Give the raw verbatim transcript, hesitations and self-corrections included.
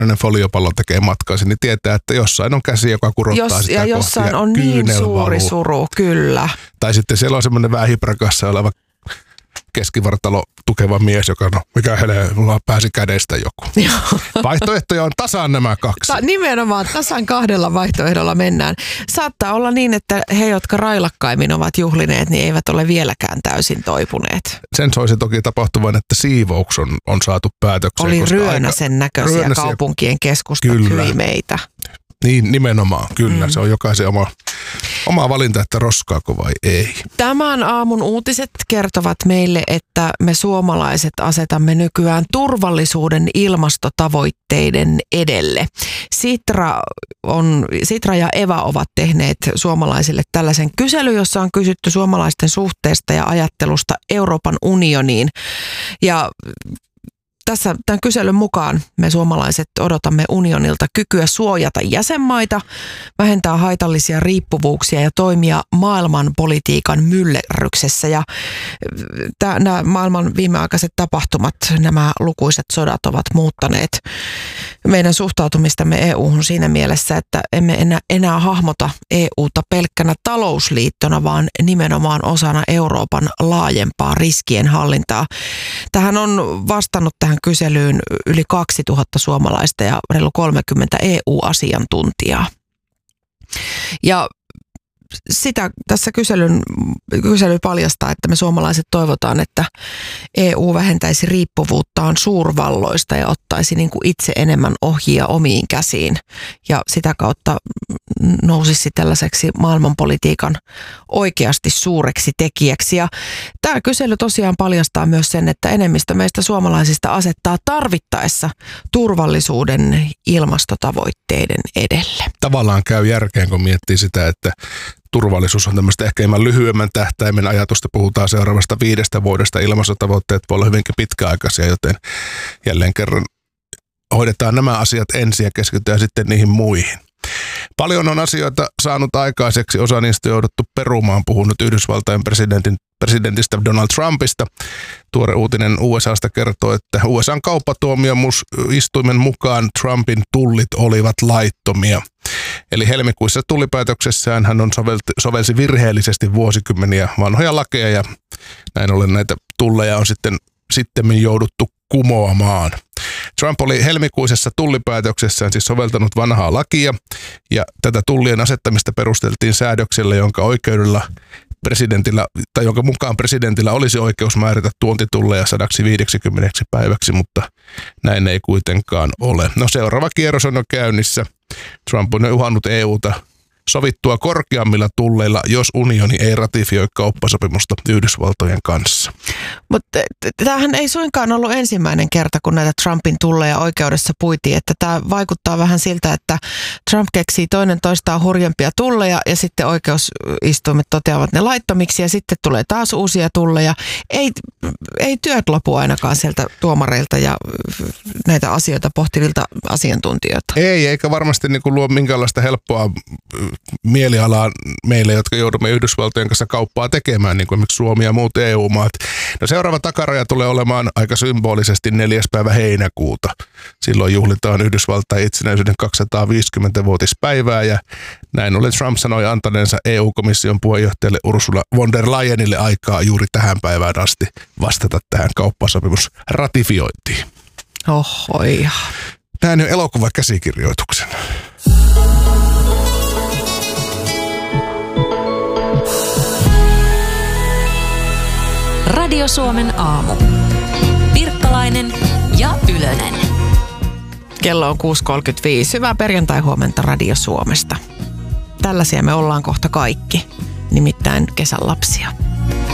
foliopallo tekee matkaasi, niin tietää, että jossain on käsi, joka kurottaa Jos, sitä ja kohti. jossain on niin suuri valuu. suru, kyllä. Tai sitten siellä on semmoinen vähiprakassa oleva keskivartalo tukeva mies, joka no, mikä hele, mulla pääsi kädestä joku. Vaihtoehtoja on tasan nämä kaksi. Ta- nimenomaan tasan kahdella vaihtoehdolla mennään. Saattaa olla niin, että he, jotka railakkaimmin ovat juhlineet, niin eivät ole vieläkään täysin toipuneet. Sen soisi toki tapahtuvan, että siivouks on, on saatu päätökseen. Oli Ryönäsen näköisiä Ryönäsiä, kaupunkien keskustakylimeitä. Niin, nimenomaan, kyllä. Mm. Se on jokaisen oma, oma valinta, että roskaako vai ei. Tämän aamun uutiset kertovat meille, että me suomalaiset asetamme nykyään turvallisuuden ilmastotavoitteiden edelle. Sitra, on, Sitra ja Eva ovat tehneet suomalaisille tällaisen kyselyn, jossa on kysytty suomalaisten suhteesta ja ajattelusta Euroopan unioniin. Ja Tässä tämän kyselyn mukaan me suomalaiset odotamme unionilta kykyä suojata jäsenmaita, vähentää haitallisia riippuvuuksia ja toimia maailmanpolitiikan myllerryksessä. Ja tämän, nämä maailman viimeaikaiset tapahtumat, nämä lukuiset sodat ovat muuttaneet meidän suhtautumistamme E U:hun siinä mielessä, että emme enää, enää hahmota E U:ta pelkkänä talousliittona, vaan nimenomaan osana Euroopan laajempaa riskienhallintaa. Tähän on vastannut tähän kyselyyn yli kaksituhatta suomalaista ja reilu kolmekymmentä E U-asiantuntijaa. Ja sitä tässä kyselyn, kysely paljastaa, että me suomalaiset toivotaan, että E U vähentäisi riippuvuuttaan suurvalloista ja ottaisi niin kuin itse enemmän ohjia omiin käsiin ja sitä kautta nousisi tällaiseksi maailmanpolitiikan oikeasti suureksi tekijäksi. Ja tämä kysely tosiaan paljastaa myös sen, että enemmistö meistä suomalaisista asettaa tarvittaessa turvallisuuden ilmastotavoitteiden edelle. Tavallaan käy järkeen, kun miettii sitä, että turvallisuus on tämmöistä ehkä enemmän lyhyemmän tähtäimen ajatusta. Puhutaan seuraavasta viidestä vuodesta. Ilmastotavoitteet voi olla hyvinkin pitkäaikaisia, joten jälleen kerran hoidetaan nämä asiat ensin ja keskitytään sitten niihin muihin. Paljon on asioita saanut aikaiseksi, osa niistä on jouduttu perumaan. Puhun nyt Yhdysvaltain presidentin, presidentistä Donald Trumpista. Tuore uutinen U S A:sta kertoo, että U S A:n kauppatuomioistuimen mukaan Trumpin tullit olivat laittomia. Eli helmikuisessa tullipäätöksessään hän on sovelti, sovelsi virheellisesti vuosikymmeniä vanhoja lakeja ja näin ollen näitä tulleja on sitten sittemmin jouduttu kumoamaan. Trump oli helmikuisessa tullipäätöksessään siis soveltanut vanhaa lakia ja tätä tullien asettamista perusteltiin säädöksellä, jonka oikeudella presidentillä, tai jonka mukaan presidentillä olisi oikeus määrätä tuontitulleja sata viisikymmentä päiväksi, mutta näin ei kuitenkaan ole. No seuraava kierros on jo käynnissä. Trump on uhannut E U:ta sovittua korkeammilla tulleilla, jos unioni ei ratifioi kauppasopimusta Yhdysvaltojen kanssa. Mutta tämähän ei suinkaan ollut ensimmäinen kerta, kun näitä Trumpin tulleja oikeudessa puitiin, että tämä vaikuttaa vähän siltä, että Trump keksii toinen toistaan hurjempia tulleja ja sitten oikeusistuimet toteavat ne laittomiksi ja sitten tulee taas uusia tulleja. Ei, ei työt lopu ainakaan sieltä tuomareilta ja näitä asioita pohtivilta asiantuntijoilta. Ei, eikä varmasti niin kuin luo minkäänlaista helppoa mielialaa meille, jotka joudumme Yhdysvaltojen kanssa kauppaa tekemään, niin kuin esimerkiksi Suomi ja muut E U-maat. No seuraava takaraja tulee olemaan aika symbolisesti neljäs päivä heinäkuuta. Silloin juhlitaan Yhdysvaltain itsenäisyyden kaksisataaviisikymmentä-vuotispäivää ja näin ollen Trump sanoi antaneensa E U-komission puheenjohtajalle Ursula von der Leyenille aikaa juuri tähän päivään asti vastata tähän kauppasopimusratifiointiin. Ohoi. Näin on elokuvakäsikirjoituksen. Radio Suomen aamu. Pirkkalainen ja Ylönen. Kello on kuusi kolmekymmentäviisi. Hyvää perjantai-huomenta Radio Suomesta. Tällaisia me ollaan kohta kaikki, nimittäin kesän lapsia.